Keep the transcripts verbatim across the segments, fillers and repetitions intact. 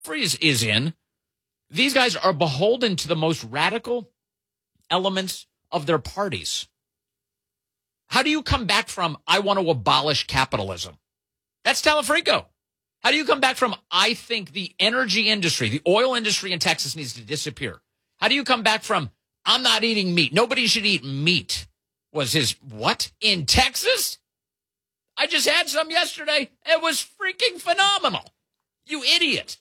Freeze is in. These guys are beholden to the most radical elements of their parties. How do you come back from, I want to abolish capitalism? That's Telefrico. How do you come back from, I think the energy industry, the oil industry in Texas needs to disappear? How do you come back from, I'm not eating meat. Nobody should eat meat. Was his, what? In Texas? I just had some yesterday. It was freaking phenomenal. You idiot.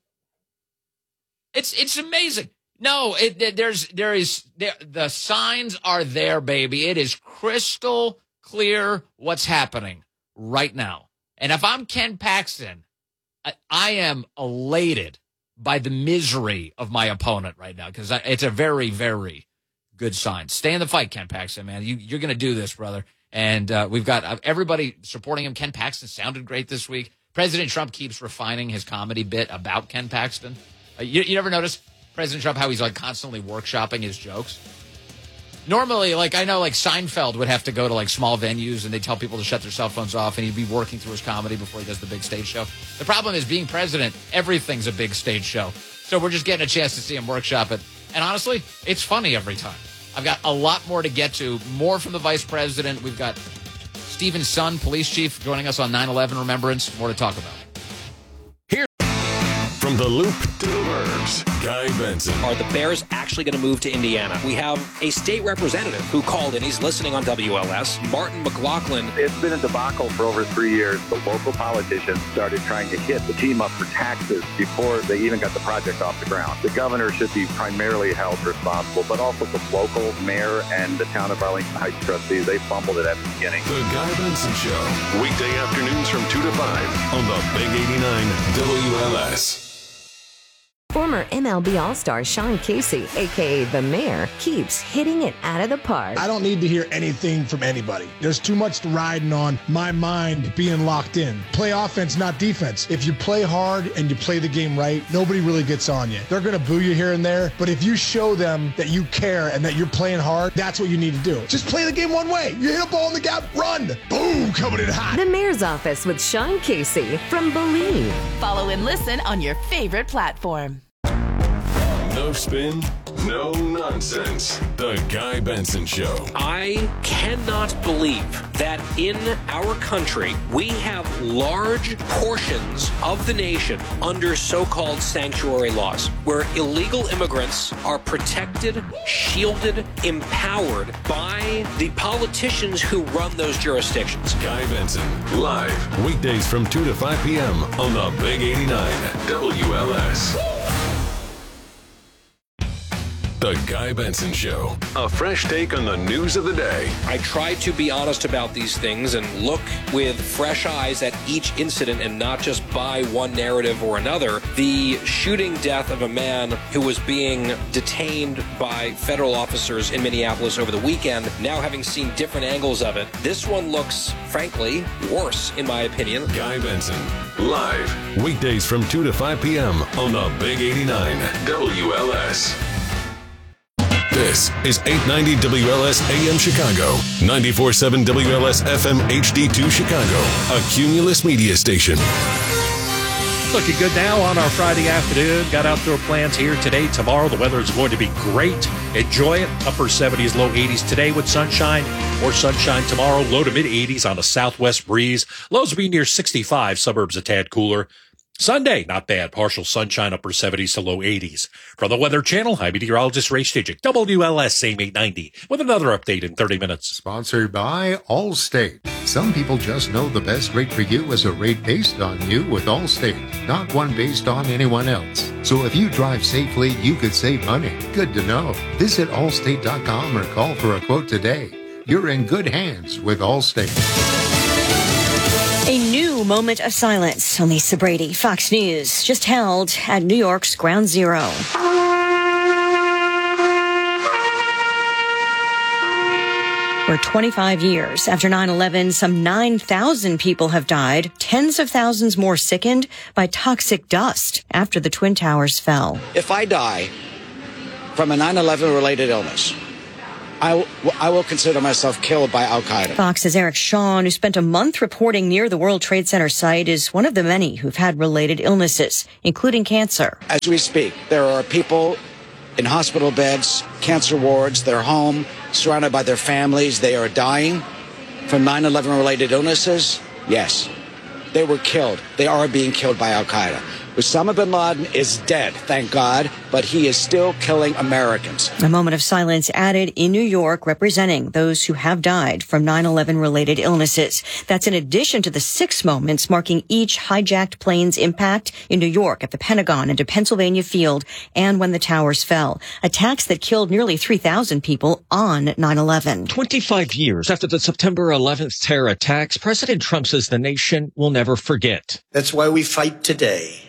It's it's amazing. No, it, there's there is there, the signs are there, baby. It is crystal clear what's happening right now. And if I'm Ken Paxton, I, I am elated by the misery of my opponent right now because it's a very, very good sign. Stay in the fight, Ken Paxton, man. You, you're going to do this, brother. And uh, we've got everybody supporting him. Ken Paxton sounded great this week. President Trump keeps refining his comedy bit about Ken Paxton. Uh, you, you never notice President Trump, how he's like constantly workshopping his jokes? Normally, like I know like Seinfeld would have to go to like small venues and they tell people to shut their cell phones off and he'd be working through his comedy before he does the big stage show. The problem is being president, everything's a big stage show. So we're just getting a chance to see him workshop it. And honestly, it's funny every time. I've got a lot more to get to, more from the vice president. We've got Stephen Sun, police chief, joining us on nine eleven Remembrance. More to talk about. Here, from the Loop to the Burbs, Guy Benson. Are the Bears actually going to move to Indiana? We have a state representative who called in. He's listening on W L S. Martin McLaughlin. It's been a debacle for over three years. The local politicians started trying to hit the team up for taxes before they even got the project off the ground. The governor should be primarily held responsible, but also the local mayor and the town of Arlington Heights trustees. They fumbled it at the beginning. The Guy Benson Show. Weekday afternoons from two to five on the Big eighty-nine W L S. Former M L B All-Star Sean Casey, a k a. The Mayor, keeps hitting it out of the park. I don't need to hear anything from anybody. There's too much riding on my mind being locked in. Play offense, not defense. If you play hard and you play the game right, nobody really gets on you. They're going to boo you here and there, but if you show them that you care and that you're playing hard, that's what you need to do. Just play the game one way. You hit a ball in the gap, run. Boom, coming in hot. The Mayor's Office with Sean Casey from Believe. Follow and listen on your favorite platform. No spin, no nonsense. The Guy Benson Show. I cannot believe that in our country we have large portions of the nation under so-called sanctuary laws, where illegal immigrants are protected, shielded, empowered by the politicians who run those jurisdictions. Guy Benson, live, weekdays from two to five p.m. on the Big eighty-nine W L S. The Guy Benson Show. A fresh take on the news of the day. I try to be honest about these things and look with fresh eyes at each incident and not just buy one narrative or another. The shooting death of a man who was being detained by federal officers in Minneapolis over the weekend, now having seen different angles of it, this one looks, frankly, worse, in my opinion. Guy Benson, live, weekdays from two to five p.m. on the Big eighty-nine W L S. This is eight ninety W L S A M Chicago, ninety-four point seven W L S F M H D two Chicago, a Cumulus media station. Looking good now on our Friday afternoon. Got outdoor plans here today, tomorrow. The weather is going to be great. Enjoy it. Upper seventies, low eighties today with sunshine. More sunshine tomorrow. Low to mid eighties on a southwest breeze. Lows will be near sixty-five. Suburbs a tad cooler. Sunday, not bad. Partial sunshine, upper seventies to low eighties. From the Weather Channel, I'm meteorologist Ray Stijik, W L S A M eight ninety, with another update in thirty minutes. Sponsored by Allstate. Some people just know the best rate for you is a rate based on you with Allstate, not one based on anyone else. So if you drive safely, you could save money. Good to know. Visit allstate dot com or call for a quote today. You're in good hands with Allstate. A new moment of silence on Lisa Brady, Fox News, just held at New York's Ground Zero. For twenty-five years after nine eleven, some nine thousand people have died, tens of thousands more sickened by toxic dust after the Twin Towers fell. If I die from a nine eleven related illness, I, w- I will consider myself killed by Al-Qaeda. Fox's Eric Shawn, who spent a month reporting near the World Trade Center site, is one of the many who've had related illnesses, including cancer. As we speak, there are people in hospital beds, cancer wards, they're home, surrounded by their families. They are dying from nine eleven related illnesses. Yes, they were killed. They are being killed by Al-Qaeda. Osama bin Laden is dead, thank God, but he is still killing Americans. A moment of silence added in New York, representing those who have died from nine eleven related illnesses. That's in addition to the six moments marking each hijacked plane's impact in New York, at the Pentagon, and to Pennsylvania Field, and when the towers fell. Attacks that killed nearly three thousand people on nine eleven. twenty-five years after the September eleventh terror attacks, President Trump says the nation will never forget. That's why we fight today.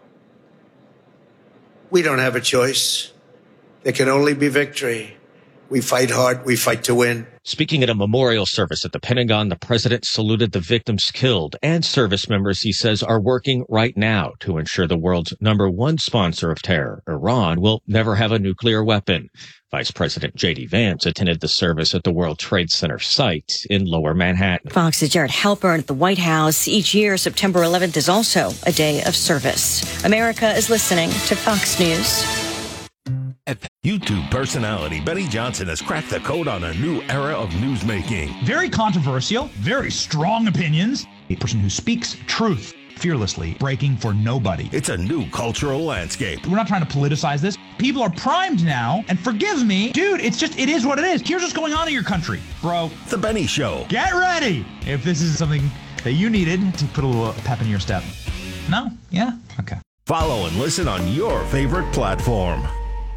We don't have a choice. There can only be victory. We fight hard. We fight to win. Speaking at a memorial service at the Pentagon, the president saluted the victims killed and service members he says are working right now to ensure the world's number one sponsor of terror, Iran, will never have a nuclear weapon. Vice President J D Vance attended the service at the World Trade Center site in Lower Manhattan. Fox's Jared Halpern at the White House. Each year, September eleventh is also a day of service. America is listening to Fox News. YouTube personality Benny Johnson has cracked the code on a new era of newsmaking. Very controversial, very strong opinions. A person who speaks truth fearlessly, breaking for nobody. It's a new cultural landscape. We're not trying to politicize this. People are primed now, and forgive me, dude, it's just, it is what it is. Here's what's going on in your country, bro. The Benny Show. Get ready if this is something that you needed to put a little pep in your step. No? Yeah? Okay. Follow and listen on your favorite platform.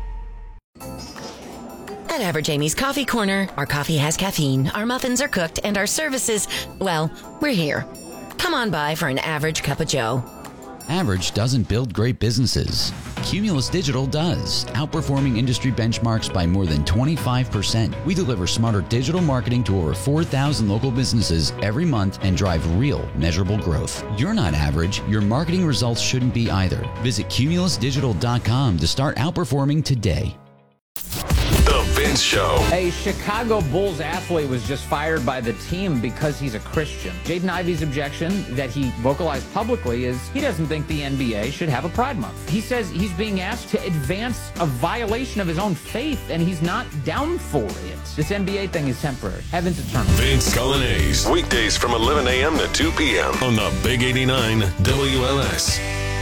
At Average Amy's Coffee Corner, our coffee has caffeine, our muffins are cooked, and our services, well, we're here. Come on by for an average cup of joe. Average doesn't build great businesses. Cumulus Digital does, outperforming industry benchmarks by more than twenty-five percent. We deliver smarter digital marketing to over four thousand local businesses every month and drive real, measurable growth. You're not average. Your marketing results shouldn't be either. Visit cumulus digital dot com to start outperforming today. The Vince Show. A Chicago Bulls athlete was just fired by the team because he's a Christian. Jaden Ivey's objection that he vocalized publicly is he doesn't think the N B A should have a Pride Month. He says he's being asked to advance a violation of his own faith, and he's not down for it. This N B A thing is temporary. Heaven's eternal. Vince Colonnese. Weekdays from eleven a.m. to two p.m. on the Big eighty-nine W L S.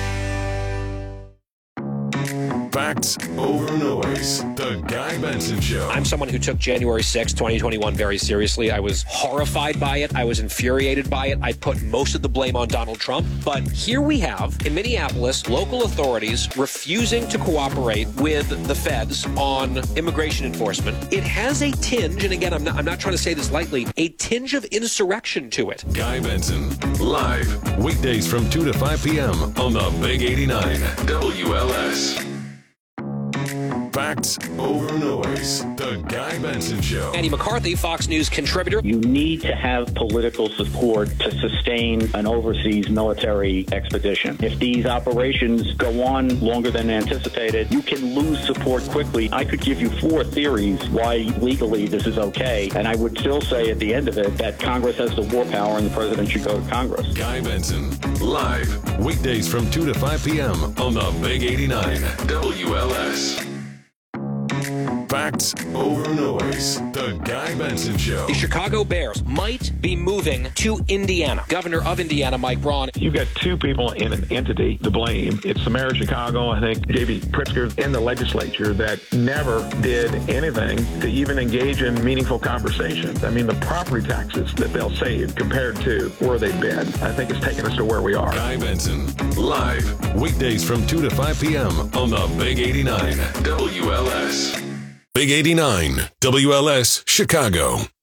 Facts over noise. The Guy Benson Show. I'm someone who took January sixth, twenty twenty-one very seriously. I was horrified by it. I was infuriated by it. I put most of the blame on Donald Trump. But here we have, in Minneapolis, local authorities refusing to cooperate with the feds on immigration enforcement. It has a tinge, and again, I'm not, I'm not trying to say this lightly, a tinge of insurrection to it. Guy Benson, live, weekdays from two to five p.m. on the Big eighty-nine W L S. Facts over noise. The Guy Benson Show. Andy McCarthy, Fox News contributor. You need to have political support to sustain an overseas military expedition. If these operations go on longer than anticipated, you can lose support quickly. I could give you four theories why legally this is okay, and I would still say at the end of it that Congress has the war power and the president should go to Congress. Guy Benson, live, weekdays from two to five p.m. on the Big eighty-nine W L S. Facts over noise. The Guy Benson Show. The Chicago Bears might be moving to Indiana. Governor of Indiana, Mike Braun. You've got two people in an entity to blame. It's the mayor of Chicago, I think, J B Pritzker, and the legislature that never did anything to even engage in meaningful conversations. I mean, the property taxes that they'll save compared to where they've been, I think it's taken us to where we are. Guy Benson, live, weekdays from two to five p.m. on the Big eighty-nine W L S. Big eighty-nine W L S, Chicago.